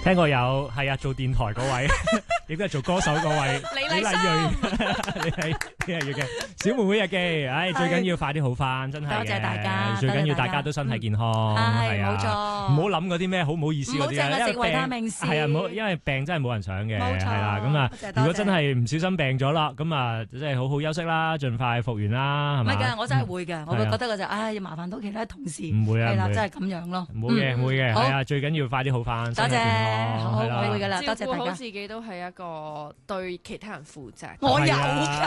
聽過有係啊，做電台嗰位，亦都係做歌手嗰位李麗蕊，你係嘅小妹妹日記，唉，最緊要快啲好翻，真係多謝大家， 最緊要大家都身體健康， 係冇錯， 唔好諗嗰啲咩好唔好意思嗰啲， 唔好淨係食維他命 C， 係啊，唔好，因為病真係冇人想嘅， 冇錯， 係啦，咁啊，如果真係唔小心病咗啦，咁啊，即係好好休息啦，盡快復原啦，係嘛？ 唔係㗎，我真係會嘅，我會覺得嘅就唉，要麻煩到其他同事， 唔會啊， 係啦，真係咁樣咯， 唔會嘅，唔會嘅，係啊，最緊要快啲好翻， 多謝，好， 係啦， 我會㗎啦，多謝大家。 照顧好自己都係一個對其他人負責。 我有有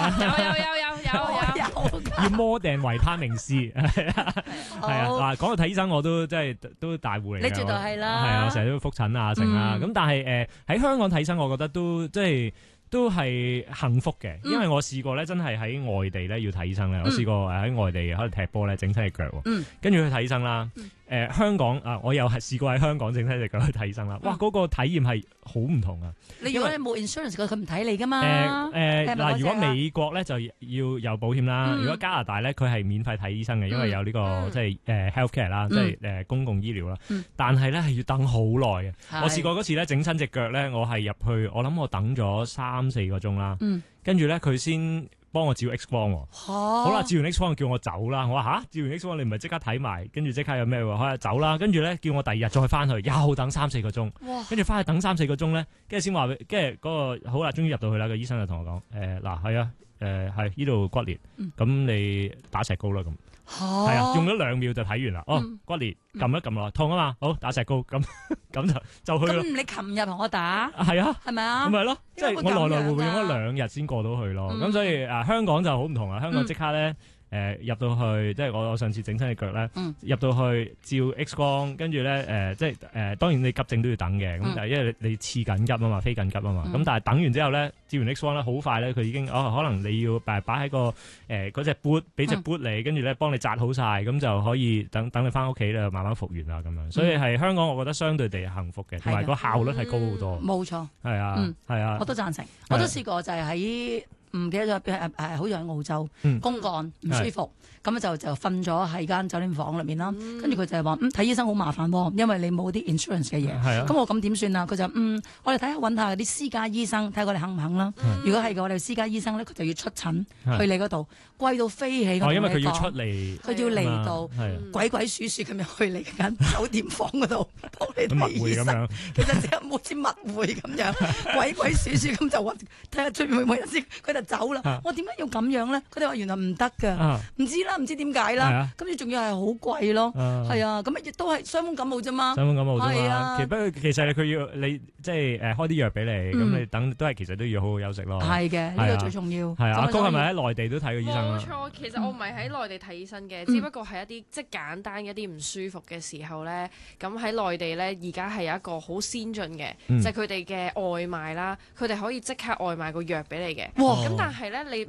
要摩定維他命 C， 係啊，嗱，講到睇醫生我都真係都大戶嚟嘅， 你絕對係啦， 係啊，成日都覆診啊成啊，咁但係喺香港睇醫生，我覺得都係幸福嘅，因為我試過咧，真係喺外地咧要睇醫生咧，我試過喺外地可能踢波咧整親隻腳，跟住去睇醫生啦。香港啊，我又係試過喺香港整親隻腳去睇醫生啦。哇，嗰個體驗係好唔同啊！ 你如果你冇 insurance 佢唔睇你噶嘛？ 嗱，如果美國咧就要有保險啦，如果加拿大咧佢係免費睇醫生嘅，因為有呢個即係 healthcare 啦，即係公共醫療啦。但係咧係要等好耐嘅。我試過嗰次咧整親隻腳咧，我係入去，我諗我等咗3-4個鐘啦。跟住咧佢先幫我照 X 光喎，好啦，照完 X 光叫我走啦。我話吓，照完 X 光你唔係即刻睇埋，跟住即刻有咩喎？可以走啦。跟住咧叫我第二日再翻去，又等3-4個鐘。跟住翻去等3-4個鐘咧，跟住先話，跟住嗰個好啦，終於入到去啦。個醫生就同我講，嗱係啊，係呢度骨裂，咁你打石膏啦咁。係啊，用咗2秒就睇完啦。哦，骨裂，撳一撳落，痛啊嘛，好打石膏，咁就去咯。 咁你琴日同我打？ 係啊， 係咪啊？ 咁咪咯，即係我來來回回用咗2日先過到去咯。咁所以香港就好唔同啦。香港即刻咧入到去，即係我上次整親隻腳咧，入到去照 X 光，跟住咧即係當然你急症都要等嘅，咁就因為你次緊急啊嘛，非緊急啊嘛。咁但係等完之後咧，照完 X 光咧，好快咧，佢已經可能你要擺喺個嗰隻 boot，俾隻 boot 你，跟住咧幫你紮好晒，咁就可以等你翻屋企咧，慢慢復原啦咁樣。所以係香港，我覺得相對地幸福嘅，同埋個效率係高好多。 冇錯， 係啊，係啊， 我都贊成，我都試過就係喺。唔記得咗好似喺澳洲公幹唔舒服，咁就瞓咗喺間酒店房裏面啦。跟住佢就係話睇醫生好麻煩喎，因為你冇啲 insurance 嘅嘢。咁我咁點算啊？佢就我哋睇下揾下啲私家醫生，睇下佢哋肯唔肯啦。如果係嘅，我哋私家醫生咧，佢就要出診去你嗰度，貴到飛起。 因為佢要出嚟， 佢要嚟到鬼鬼祟祟咁樣去你間酒店房嗰度幫你睇醫生。其實即係好似密會咁樣，鬼鬼祟祟咁就話睇下出面會唔會有先，佢就走啦。我點解要咁樣咧？佢哋話原來唔得㗎，唔知啦，唔知點解啦。跟住仲要係好貴咯，係啊，咁亦都係傷風感冒啫嘛。傷風感冒啫嘛。其實佢要你即係開啲藥俾你，咁你等都係其實都要好好休息咯。係嘅，呢個最重要。係啊，阿哥係咪喺內地都睇過醫生啊？ 冇錯，其實我唔係喺內地睇醫生嘅，只不過係一啲即係簡單一啲唔舒服嘅時候咧，咁喺內地咧而家係有一個好先進嘅，就係佢哋嘅外賣啦，佢哋可以即刻外賣個藥俾你嘅。咁但係咧，你